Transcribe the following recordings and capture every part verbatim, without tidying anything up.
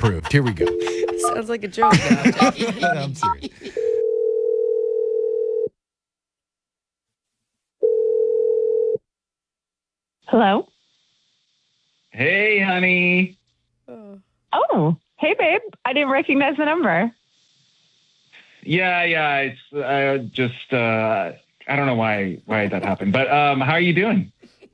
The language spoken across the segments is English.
approved. Here we go. Sounds like a joke now, Jackie. No, I'm serious. Hello? Hey, honey. Oh, hey, babe. I didn't recognize the number. Yeah, yeah. It's uh, just uh, I don't know why why that happened, but um, how are you doing?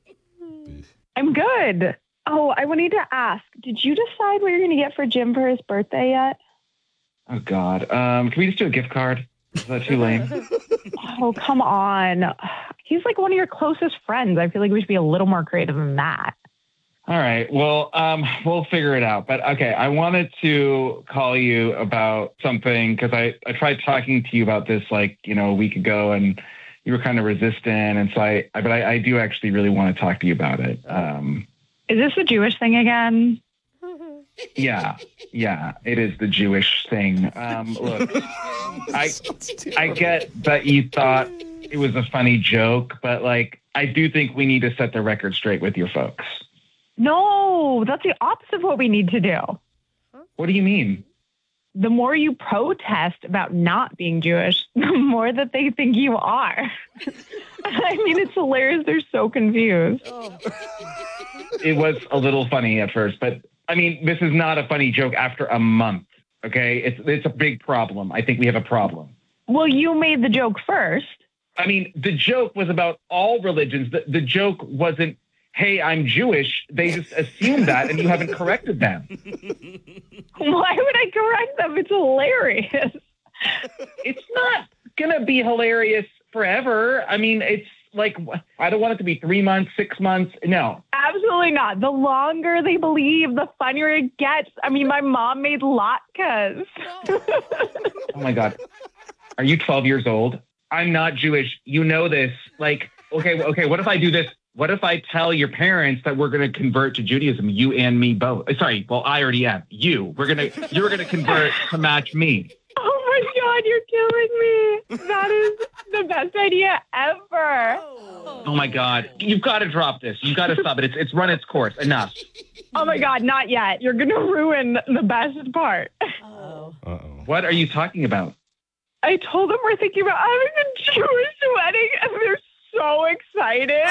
I'm good. Oh, I wanted to ask, did you decide what you're going to get for Jim for his birthday yet? Oh God. Um, can we just do a gift card? Is that too lame? Oh, come on. He's like one of your closest friends. I feel like we should be a little more creative than that. All right. Well, um, we'll figure it out. But okay, I wanted to call you about something because I, I tried talking to you about this like, you know, a week ago and you were kind of resistant. And so I, I but I, I do actually really want to talk to you about it. Um, Is this the Jewish thing again? yeah, yeah, it is the Jewish thing. Um, look, I, I get that you thought it was a funny joke, but like, I do think we need to set the record straight with your folks. No, that's the opposite of what we need to do. What do you mean? The more you protest about not being Jewish, the more that they think you are. I mean, it's hilarious. They're so confused. Oh. It was a little funny at first, but I mean, this is not a funny joke after a month. Okay. It's, it's a big problem. I think we have a problem. Well, you made the joke first. I mean, the joke was about all religions. The, the joke wasn't, hey, I'm Jewish. They just assumed that and you haven't corrected them. Why would I correct them? It's hilarious. It's not going to be hilarious forever. I mean, it's like, I don't want it to be three months, six months. No. Absolutely not. The longer they believe, the funnier it gets. I mean, my mom made latkes. Oh my God. Are you twelve years old? I'm not Jewish. You know this. Like, okay, okay, what if I do this? What if I tell your parents that we're going to convert to Judaism, you and me both? Sorry, well, I already am. You. We're going to, you're going to convert to match me. Oh my God, you're killing me. That is the best idea ever. Oh my God. You've got to drop this. You've got to stop it. It's, it's run its course. Enough. Oh my God, not yet. You're going to ruin the best part. Oh. Uh-oh. What are you talking about? I told them we're thinking about having a Jewish wedding and they're so excited.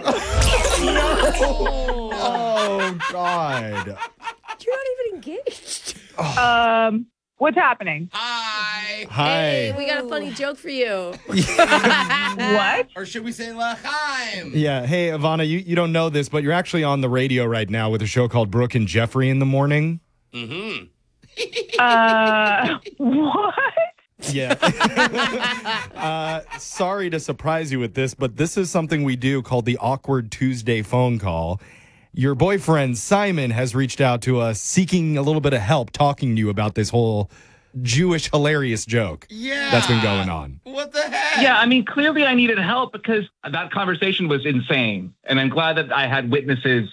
Oh. Oh, God. You're not even engaged. Um, what's happening? Hi. Hi. Hey, we got a funny joke for you. What? Or should we say L'chaim? Yeah. Hey, Ivana, you, you don't know this, but you're actually on the radio right now with a show called Brooke and Jeffrey in the Morning. Mm-hmm. Uh, what? Yeah. uh, sorry to surprise you with this, but this is something we do called the Awkward Tuesday phone call. Your boyfriend, Simon, has reached out to us seeking a little bit of help talking to you about this whole Jewish hilarious joke Yeah. that's been going on. What the heck? Yeah, I mean, clearly I needed help because that conversation was insane. And I'm glad that I had witnesses.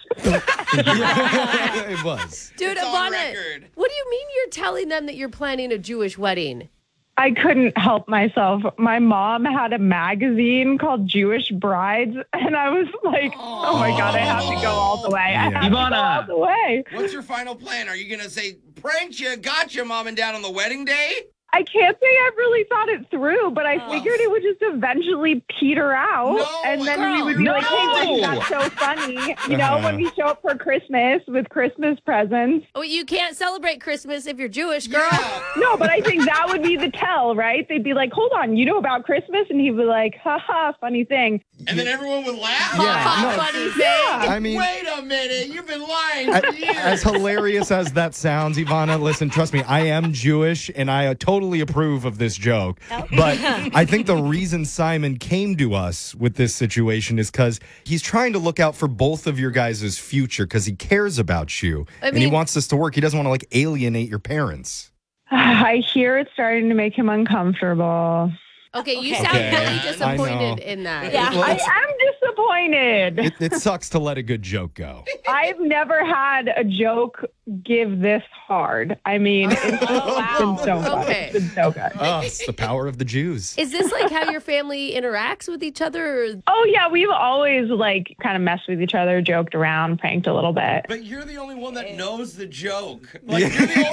It was. Dude, It's on Ivana, record. what do you mean you're telling them that you're planning a Jewish wedding? I couldn't help myself. My mom had a magazine called Jewish Brides, and I was like, oh my God, I have to go all the way. I Yeah. have to go all Ivana. the way. What's your final plan? Are you going to say, pranked you, gotcha, mom and dad on the wedding day? I can't say I really thought it through, but I figured it would just eventually peter out. No, and then girl, we would be like, hey, no. Wendy, that's so funny. You know, when we show up for Christmas with Christmas presents. Oh, you can't celebrate Christmas if you're Jewish, girl. Yeah. No, but I think that would be the tell, right? They'd be like, hold on, you know about Christmas? And he'd be like, haha, funny thing. And then everyone would laugh? Yeah, no. Funny thing. Yeah. I mean, Wait a minute. You've been lying a- for years. as hilarious as that sounds, Ivana, listen, trust me, I am Jewish and I uh, totally approve of this joke. But I think the reason Simon came to us with this situation is because he's trying to look out for both of your guys' future because he cares about you I and he mean- wants this to work. He doesn't want to like alienate your parents. I hear it's starting to make him uncomfortable. Okay, you Okay. sound Okay. really I disappointed know. in that. Yeah, Well, I it's- am disappointed. It, it sucks to let a good joke go. I've never had a joke give this hard. I mean, it's just been so good. Okay. It's been so good. Oh, it's the power of the Jews. Is this like how your family interacts with each other? Or... Oh, yeah, we've always, like, kind of messed with each other, joked around, pranked a little bit. But you're the only one that knows the joke. Like, you're the